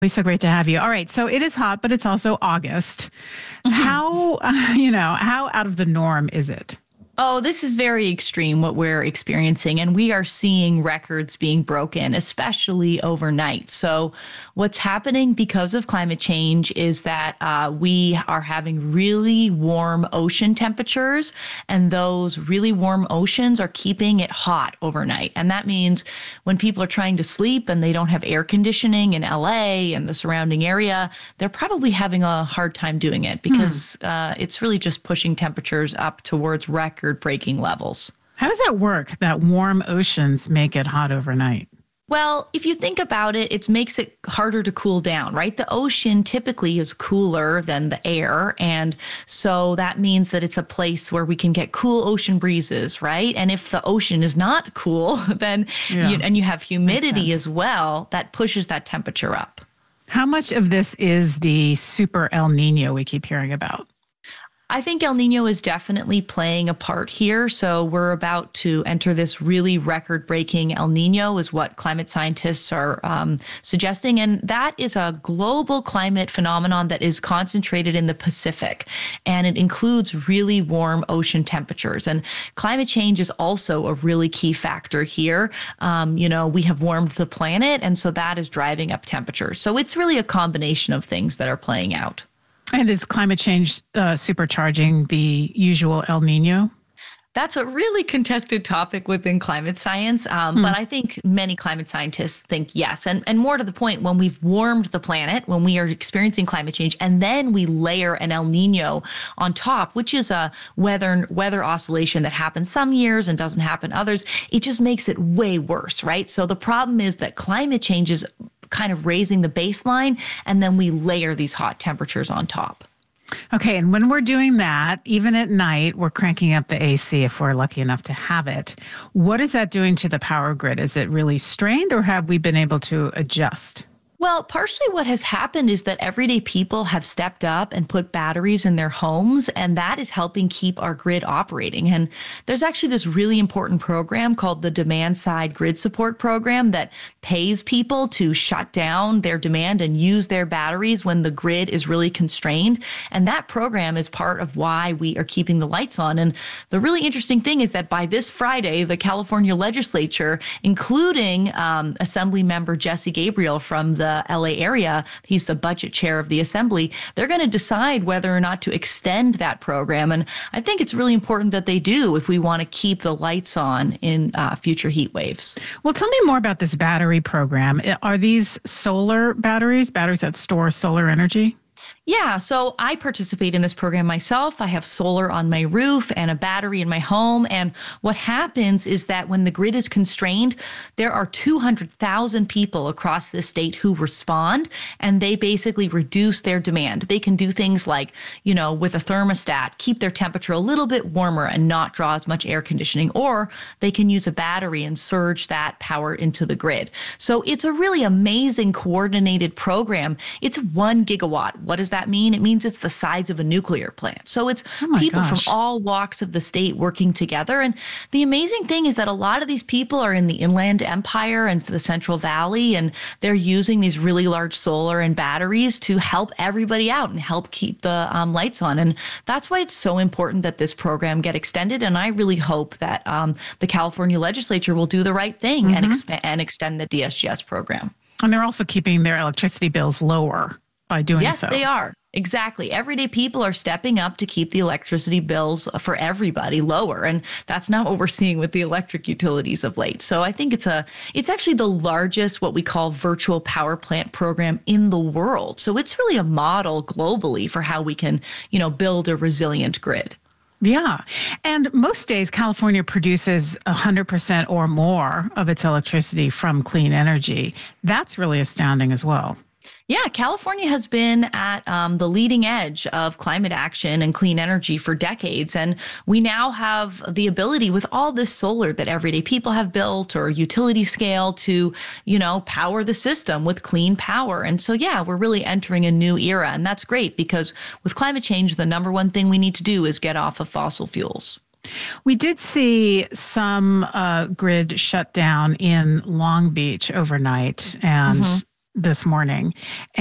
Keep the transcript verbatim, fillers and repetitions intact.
It's so great to have you. All right. So it is hot, but it's also August. How, uh, you know, how out of the norm is it? Oh, this is very extreme what we're experiencing, and we are seeing records being broken, especially overnight. So, what's happening because of climate change is that uh, we are having really warm ocean temperatures, and those really warm oceans are keeping it hot overnight. And that means when people are trying to sleep and they don't have air conditioning in L A and the surrounding area, they're probably having a hard time doing it because hmm. uh, it's really just pushing temperatures up towards record breaking levels. How does that work, that warm oceans make it hot overnight? Well, if you think about it, it makes it harder to cool down, right? The ocean typically is cooler than the air. And so that means that it's a place where we can get cool ocean breezes, right? And if the ocean is not cool, then yeah. you, and you have humidity as well, that pushes that temperature up. How much of this is the super El Nino we keep hearing about? I think El Nino is definitely playing a part here. So we're about to enter this really record-breaking El Nino is what climate scientists are um, suggesting. And that is a global climate phenomenon that is concentrated in the Pacific. And it includes really warm ocean temperatures. And climate change is also a really key factor here. Um, you know, we have warmed the planet, and so that is driving up temperatures. So it's really a combination of things that are playing out. And is climate change uh, supercharging the usual El Nino? That's a really contested topic within climate science. Um, hmm. But I think many climate scientists think yes. And, and more to the point, when we've warmed the planet, when we are experiencing climate change, and then we layer an El Nino on top, which is a weather, weather oscillation that happens some years and doesn't happen others, it just makes it way worse, right? So the problem is that climate change is kind of raising the baseline, and then we layer these hot temperatures on top. Okay, and when we're doing that, even at night, we're cranking up the A C if we're lucky enough to have it. What is that doing to the power grid? Is it really strained, or have we been able to adjust? Well, partially what has happened is that everyday people have stepped up and put batteries in their homes, and that is helping keep our grid operating. And there's actually this really important program called the Demand Side Grid Support Program that pays people to shut down their demand and use their batteries when the grid is really constrained. And that program is part of why we are keeping the lights on. And the really interesting thing is that by this Friday, the California legislature, including um, Assembly member Jesse Gabriel from the L A area, he's the budget chair of the assembly, they're going to decide whether or not to extend that program. And I think it's really important that they do if we want to keep the lights on in uh, future heat waves. Well, tell me more about this battery program. Are these solar batteries, batteries that store solar energy? Yeah, so I participate in this program myself. I have solar on my roof and a battery in my home. And what happens is that when the grid is constrained, there are two hundred thousand people across the state who respond, and they basically reduce their demand. They can do things like, you know, with a thermostat, keep their temperature a little bit warmer and not draw as much air conditioning, or they can use a battery and surge that power into the grid. So it's a really amazing coordinated program. It's one gigawatt. What does that mean? It means it's the size of a nuclear plant. So it's oh people gosh. from all walks of the state working together. And the amazing thing is that a lot of these people are in the Inland Empire and the Central Valley, and they're using these really large solar and batteries to help everybody out and help keep the um, lights on. And that's why it's so important that this program get extended. And I really hope that um, the California legislature will do the right thing mm-hmm. and, exp- and extend the D S G S program. And they're also keeping their electricity bills lower by doing yes, so. Yes, they are. Exactly. Everyday people are stepping up to keep the electricity bills for everybody lower. And that's not what we're seeing with the electric utilities of late. So I think it's a it's actually the largest what we call virtual power plant program in the world. So it's really a model globally for how we can, you know, build a resilient grid. Yeah. And most days, California produces one hundred percent or more of its electricity from clean energy. That's really astounding as well. Yeah, California has been at um, the leading edge of climate action and clean energy for decades. And we now have the ability with all this solar that everyday people have built or utility scale to, you know, power the system with clean power. And so, yeah, we're really entering a new era. And that's great because with climate change, the number one thing we need to do is get off of fossil fuels. We did see some uh, grid shut down in Long Beach overnight, and mm-hmm. this morning.